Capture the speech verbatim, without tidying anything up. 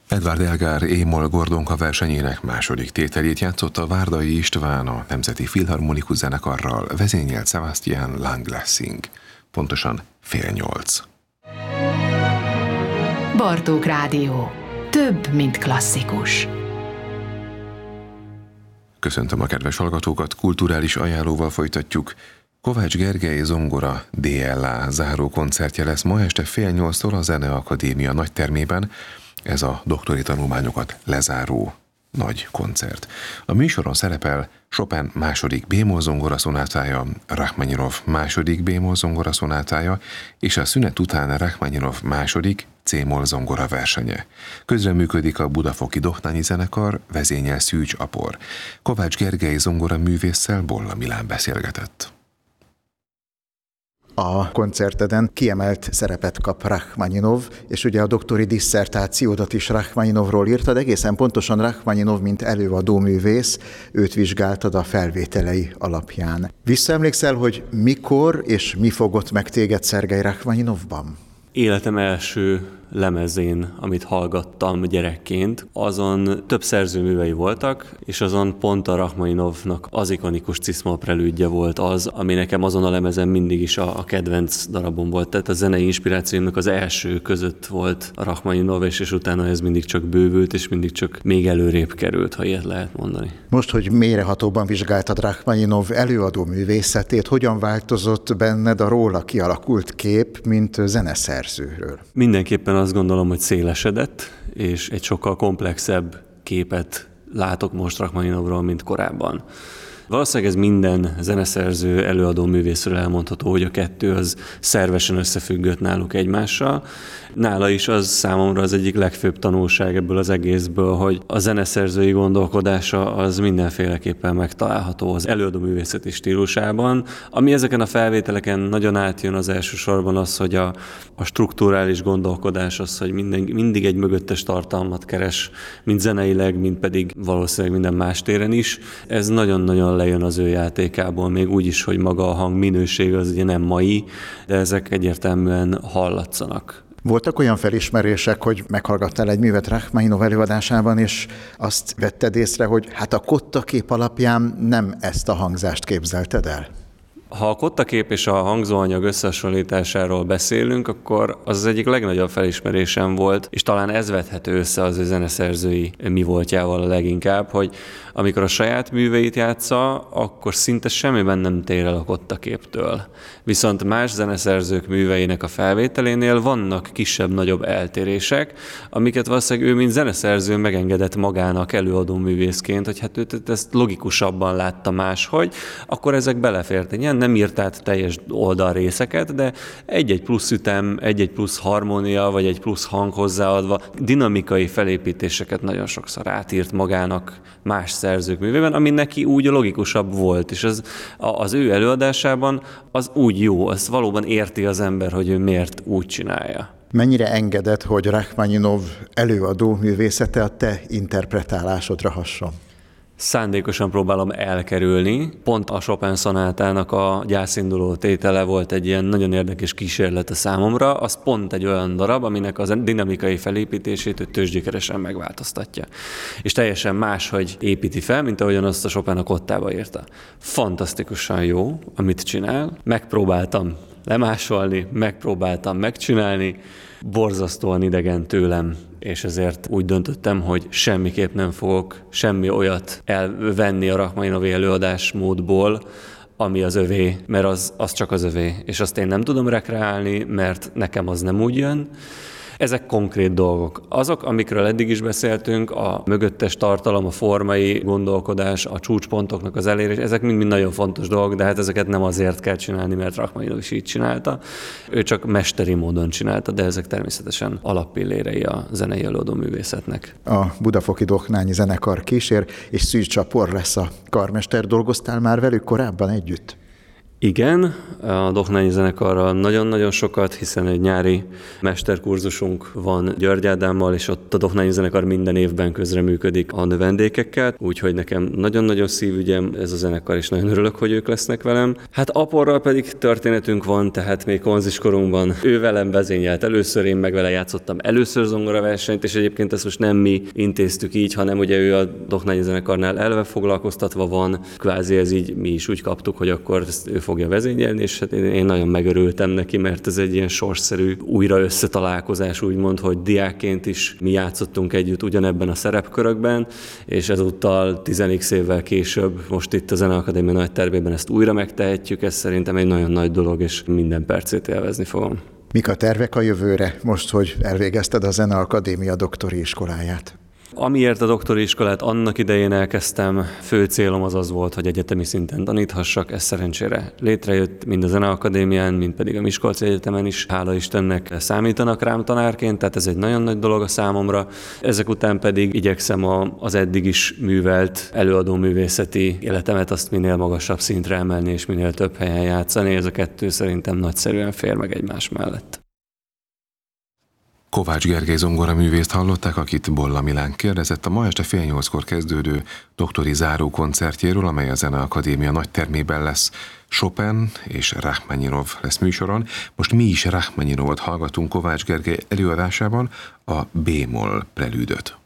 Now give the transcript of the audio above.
Edvard Elgar Émol Gordonka versenyének második tételét játszott a Várdai István a Nemzeti Filharmonikus Zenekarral, vezényelt Sebastian Langlessing. Pontosan fél nyolc. Bartók Rádió. Több, mint klasszikus. Köszöntöm a kedves hallgatókat, kulturális ajánlóval folytatjuk. Kovács Gergely zongora dé el á záró koncertje lesz ma este fél nyolctól a Zeneakadémia nagytermében. Ez a doktori tanulmányokat lezáró nagy koncert. A műsoron szerepel Chopin második bémol zongoraszonátája, Rachmaninov második bémol zongoraszonátája és a szünet után Rachmaninov második cé-moll zongora versenye. Közreműködik a Budafoki Dohnányi Zenekar, vezényel Szűcs Apor. Kovács Gergely zongora művésszel Bolla Milán beszélgetett. A koncerteden kiemelt szerepet kap Rachmaninov, és ugye a doktori disszertációdat is Rachmaninovról írtad, egészen pontosan Rachmaninov, mint előadóművész, őt vizsgáltad a felvételei alapján. Visszaemlékszel, hogy mikor és mi fogott meg téged Szergej Rachmaninovban? Életem első lemezén, amit hallgattam gyerekként, azon több szerzőművei voltak, és azon pont a Rachmaninovnak az ikonikus Cisz-moll prelűdje volt az, ami nekem azon a lemezen mindig is a, a kedvenc darabom volt. Tehát a zenei inspirációimnak az első között volt a Rachmaninov, és, és utána ez mindig csak bővült, és mindig csak még előrébb került, ha ilyet lehet mondani. Most, hogy mélyrehatóban vizsgáltad Rachmaninov előadó művészetét, hogyan változott benned a róla kialakult kép, mint zeneszerzőről? Mindenképpen azt gondolom, hogy szélesedett, és egy sokkal komplexebb képet látok most Rachmaninovról, mint korábban. Valószínűleg ez minden zeneszerző, előadó művészről elmondható, hogy a kettő az szervesen összefüggött náluk egymással. Nála is az számomra az egyik legfőbb tanulság ebből az egészből, hogy a zeneszerzői gondolkodása az mindenféleképpen megtalálható az előadó művészeti stílusában. Ami ezeken a felvételeken nagyon átjön, az elsősorban az, hogy a, a strukturális gondolkodás az, hogy minden, mindig egy mögöttes tartalmat keres, mind zeneileg, mind pedig valószínűleg minden más téren is. Ez nagyon-nagyon lejön az ő játékából, még úgy is, hogy maga a hang minőség az ugye nem mai, de ezek egyértelműen hallatszanak. Voltak olyan felismerések, hogy meghallgattál egy művet Rachmaninov előadásában, és azt vetted észre, hogy hát a kottakép alapján nem ezt a hangzást képzelted el? Ha a kottakép és a hangzóanyag összehasonlításáról beszélünk, akkor az az egyik legnagyobb felismerésem volt, és talán ez vethető össze az ő zeneszerzői mi voltjával a leginkább, hogy amikor a saját műveit játsza, akkor szinte semmiben nem tér el a kottaképtől. Viszont más zeneszerzők műveinek a felvételénél vannak kisebb-nagyobb eltérések, amiket valószínűleg ő, mint zeneszerző megengedett magának előadó művészként, hogy hát őt ezt logikusabban látta máshogy, akkor ezek belefértek. Nem írt át teljes oldalrészeket, de egy-egy plusz ütem, egy-egy plusz harmónia, vagy egy plusz hang hozzáadva dinamikai felépítéseket nagyon sokszor átírt magának más szerzők művében, ami neki úgy logikusabb volt, és az, az ő előadásában az úgy jó, az valóban érti az ember, hogy ő miért úgy csinálja. Mennyire engedett, hogy Rachmaninov előadó művészete a te interpretálásodra hasson? Szándékosan próbálom elkerülni. Pont a Chopin szonátának a gyászinduló tétele volt egy ilyen nagyon érdekes kísérlete számomra. Az pont egy olyan darab, aminek az dinamikai felépítését ő tőzsgyökeresen megváltoztatja. És teljesen máshogy építi fel, mint ahogyan azt a Chopin a kottába írta. Fantasztikusan jó, amit csinál. Megpróbáltam lemásolni, megpróbáltam megcsinálni, borzasztóan idegen tőlem, és ezért úgy döntöttem, hogy semmiképp nem fogok semmi olyat elvenni a Rachmaninovi előadásmódból, ami az övé, mert az, az csak az övé, és azt én nem tudom rekreálni, mert nekem az nem úgy jön. Ezek konkrét dolgok. Azok, amikről eddig is beszéltünk, a mögöttes tartalom, a formai gondolkodás, a csúcspontoknak az elérés, ezek mind-mind nagyon fontos dolgok, de hát ezeket nem azért kell csinálni, mert Rachmaninov is így csinálta. Ő csak mesteri módon csinálta, de ezek természetesen alappillérei a zenei előadó művészetnek. A Budafoki Dohnányi Zenekar kísér, és Szűcs Apor lesz a karmester. Dolgoztál már velük korábban együtt? Igen, a Dohnányi zenekarral nagyon-nagyon sokat, hiszen egy nyári mesterkurzusunk van György Ádámmal, és ott a Dohnányi zenekar minden évben közreműködik a növendékekkel, úgyhogy nekem nagyon-nagyon szívügyem ez a zenekar, és nagyon örülök, hogy ők lesznek velem. Hát Aporral pedig történetünk van, tehát még konziskorunkban ő velem vezényelt először, én meg vele játszottam először zongoraversenyt, és egyébként ezt most nem mi intéztük így, hanem ugye ő a Dohnányi zenekarnál elve foglalkoztatva van, kvázi ez így mi is úgy kaptuk, hogy akkor ezt ő fogja vezényelni, és hát én nagyon megörültem neki, mert ez egy ilyen sorsszerű újra összetalálkozás, úgymond, hogy diákként is mi játszottunk együtt ugyanebben a szerepkörökben, és ezúttal tizenik évvel később, most itt a Zeneakadémia nagy termében ezt újra megtehetjük, ez szerintem egy nagyon nagy dolog, és minden percét élvezni fogom. Mik a tervek a jövőre, most, hogy elvégezted a Zeneakadémia doktori iskoláját? Amiért a doktori iskolát annak idején elkezdtem, fő célom az az volt, hogy egyetemi szinten taníthassak, ez szerencsére létrejött, mind a Zeneakadémián, mind pedig a Miskolci Egyetemen is, hála Istennek számítanak rám tanárként, tehát ez egy nagyon nagy dolog a számomra. Ezek után pedig igyekszem a, az eddig is művelt előadó művészeti életemet azt minél magasabb szintre emelni, és minél több helyen játszani, ez a kettő szerintem nagyszerűen fér meg egymás mellett. Kovács Gergely zongoraművészt hallották, akit Bolla Milán kérdezett a ma este fél nyolckor kezdődő doktori záró koncertjéről, amely a Zeneakadémia nagytermében lesz. Chopin és Rachmaninov lesz műsoron. Most mi is Rachmaninovot hallgatunk Kovács Gergely előadásában, a B-moll prelűdöt.